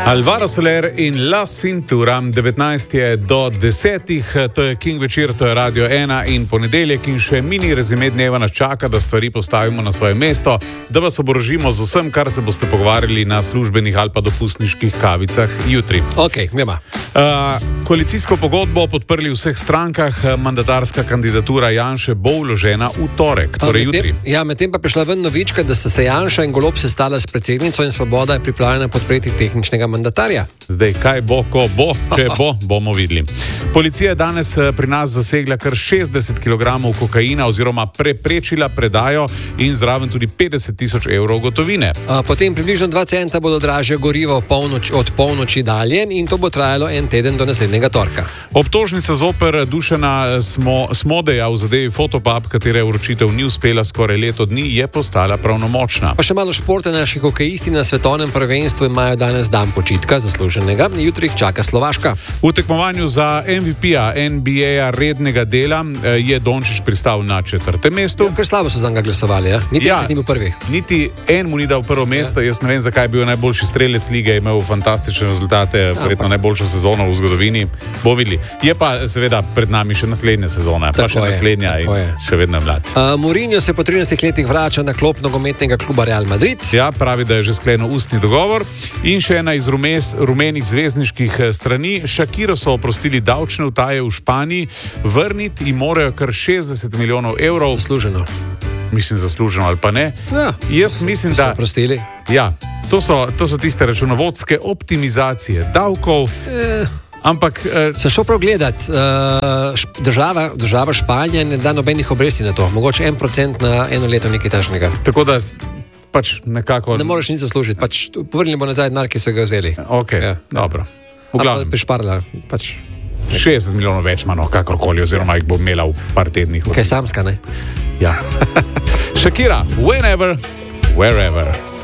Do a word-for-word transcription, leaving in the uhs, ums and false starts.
Alvaro Soler in La Cintura, devetnajst je do desetih, to je King večer, to je Radio ena in ponedeljek in še mini rezime dneva nas čaka, da stvari postavimo na svoje mesto, da vas oborožimo z vsem, kar se boste pogovarjali na službenih ali pa dopustniških kavicah jutri. Ok, gremo. Uh, koalicijsko pogodbo podprli v vseh strankah, mandatarska kandidatura Janše bo vložena v torek, torej med tem, jutri. Ja, medtem pa prišla ven novička, da sta se Janša in Golob sestala s predsednico in Svoboda je pripravljena podpreti tehničnega mandatarja. Zdaj, kaj bo, ko bo, če bo, bomo videli. Policija je danes pri nas zasegla kar šestdeset kilogramov kokaina oziroma preprečila predajo in zraven tudi petdeset tisoč evrov gotovine. A, potem približno dva centa bodo dražje gorivo polnoč, od polnoči dalje in to bo trajalo en teden do naslednjega torka. Obtožnica zoper Dušana Smo, Smodeja v zadevi Fotopub, katere vročitev ni uspela skoraj leto dni, je postala pravnomočna. Pa še malo športa. Naši hokejisti na svetovnem prvenstvu imajo danes dan počitka zasluženega, jutri jih čaka Slovaška. V tekmovanju za M V P-ja N B A rednega dela je Dončić pristal na četrtem mestu. Ja, kar slabo so za njega glasovali, ja? Niti ja, ni bil prvi. Niti en mu ni dal prvo mesto, ja. Jaz ne vem, zakaj je bil najboljši strelec lige, imel fantastične rezultate, ja, verjetno najboljšo sezono v zgodovini. Bo videli. Je pa seveda pred nami še naslednja sezona, tako pa še je, naslednja in je. Še vedno mlad. Uh, Mourinho se po trinajstih letih vrača na klop nogometnega kluba Real Madrid. Ja, pravi, da je že sklenil ustni dogovor. In še ena iz rumes, rumenih zvezdniških strani. Shakiro so oprostili davčne utaje v Španiji, vrniti jim morajo kar šestdeset milijonov evrov. Zasluženo. Mislim, zasluženo ali pa ne. Ja, jaz mislim, da... oprostili. Ja, to so, to so tiste računovodske optimizacije davkov. Eh. Ampak... Uh, Sem šel prav gledat, uh, država, država Španija ne da nobenih obresti na to. Mogoče en procent na eno leto nekaj tažnega. Tako da pač nekako... Ne moreš nič zaslužiti, pač povrnili bo nazaj denar, ki so ga vzeli. Ok, ja, dobro. V glavnem. Prišparila, pač... šestdeset milijonov več manj, kakorkoli, oziroma jih bo imela v par tednih. Kaj samska, ne? Ja. Shakira, whenever, wherever.